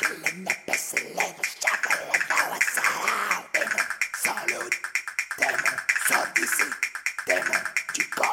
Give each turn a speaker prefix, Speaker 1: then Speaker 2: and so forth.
Speaker 1: Penicillina, penicillina, chocolate, now it's all out. Demo, salute, demo, sordisi, demo, chico.